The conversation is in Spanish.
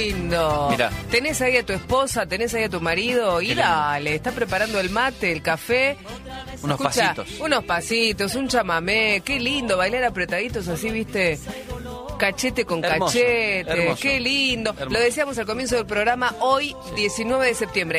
lindo. Mirá. ¿Tenés ahí a tu esposa, tenés ahí a tu marido? Y Qué lindo. dale, está preparando el mate, el café. Unos Escucha, pasitos. unos pasitos, un chamamé. Qué lindo, bailar apretaditos así, viste. Cachete con Hermoso, cachete. hermoso. Qué lindo. Hermoso. Lo decíamos al comienzo del programa, hoy, 19 de septiembre.